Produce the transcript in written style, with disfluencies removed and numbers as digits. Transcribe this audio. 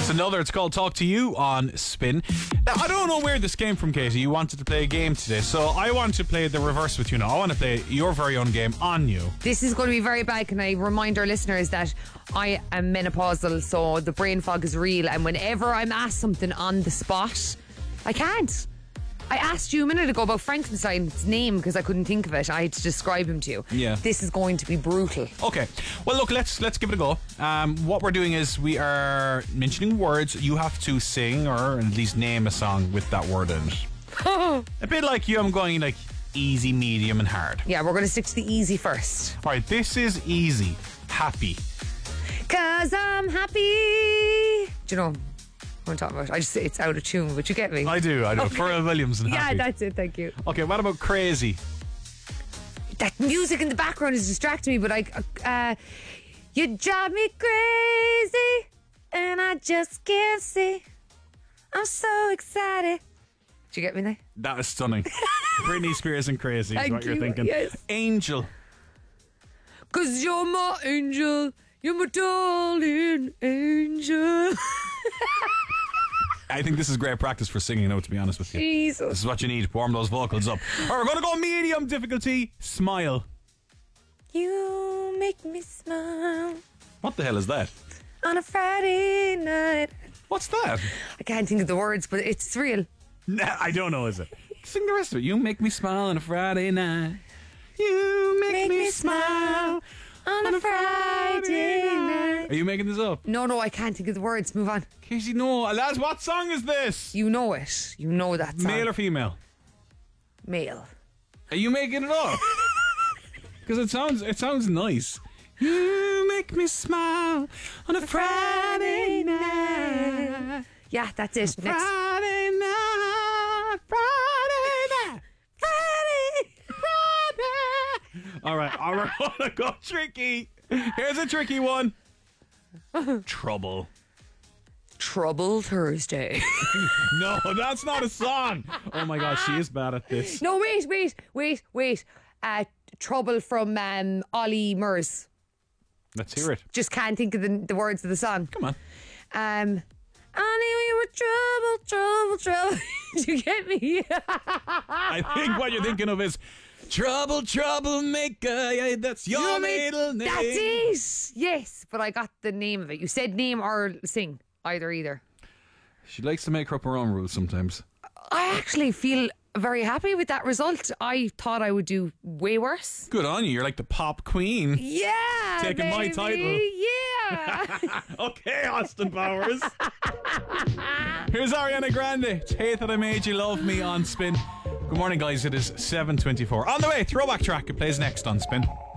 It's another. It's called Talk to You on Spin. Now, I don't know where this came from, Katie. You wanted to play a game today, so I want to play the reverse with you now. I want to play your very own game on you. This is going to be very bad. Can I remind our listeners that I am menopausal, so the brain fog is real, and whenever I'm asked something on the spot, I can't. I asked you a minute ago about Frankenstein's name because I couldn't think of it. I had to describe him to you. Yeah. This is going to be brutal. Okay. Well, look, let's give it a go. What we're doing is we are mentioning words. You have to sing or at least name a song with that word in it. A bit like you. I'm going like easy, medium, and hard. Yeah, we're going to stick to the easy first. All right. This is easy. Happy. 'Cause I'm happy. Do you know what I'm talking about? It's out of tune, but you get me. I do. Okay. Pharrell Williams and Happy. Yeah, that's it. Thank you. Okay. What about crazy? That music in the background is distracting me, but you drive me crazy, and I just can't see. I'm so excited. Did you get me there? That is stunning. Britney Spears and Crazy is Thank what you're you, thinking. yes. Angel. 'Cause you're my angel, you're my darling angel. I think this is great practice for singing now, to be honest with you. Jesus. This is what you need. Warm those vocals up. All right, we're going to go medium difficulty. Smile. You make me smile What the hell is that? on a Friday night. What's that? I can't think of the words, but it's real. Nah, I don't know, is it? Sing the rest of it. You make me smile on a Friday night. You make me smile on a Friday night. Are you making this up? No, I can't think of the words. Move on. Casey, no. Lads, what song is this? You know it. You know that song. Male or female? Male. Are you making it up? Because it sounds nice. You make me smile on a Friday night. Yeah, that's it. Next. Friday night. Friday night. Friday. All right, we're gonna go tricky. Here's a tricky one. Trouble. Trouble Thursday. No, that's not a song. Oh my gosh, she is bad at this. No, wait. Trouble from Ollie Murs. Let's hear it. Just can't think of the words of the song. Come on. I knew you were trouble. Do you get me? I think what you're thinking of is troublemaker. Yeah, that's your middle name. That's it. Yes, but I got the name of it. You said name or sing. Either. She likes to make her up her own rules sometimes. I actually feel very happy with that result. I thought I would do way worse. Good on you. You're like the pop queen. Yeah, Taking my baby. title. Yeah. Okay, Austin Powers. Here's Ariana Grande. It's Hate That I Made You Love Me on Spin. Good morning, guys. It is 7:24. On the way, throwback track. It plays next on Spin.